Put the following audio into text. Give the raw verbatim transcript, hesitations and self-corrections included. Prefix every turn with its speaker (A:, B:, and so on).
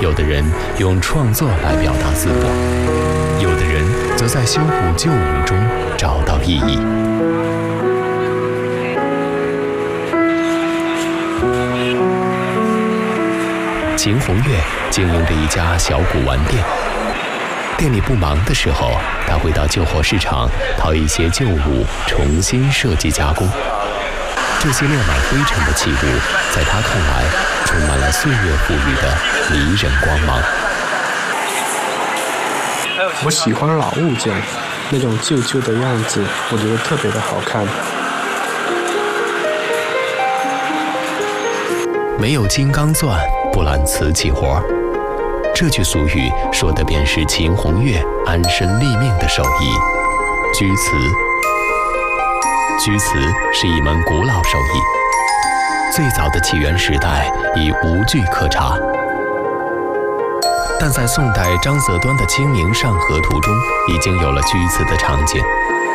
A: 有的人用创作来表达自我，有的人则在修补旧物中找到意义。秦红月经营着一家小古玩店，店里不忙的时候，他会到旧货市场淘一些旧物，重新设计加工。这些落满灰尘的器物，在他看来，充满了岁月赋予的迷人光芒。
B: 我喜欢老物件，那种旧旧的样子，我觉得特别的好看。
A: 没有金刚钻，不揽瓷器活。这句俗语说的便是秦红月安身立命的手艺——居瓷。居瓷是一门古老手艺，最早的起源时代以吴具刻茶，但在宋代张择端的《清明上河图》中已经有了居瓷的场景。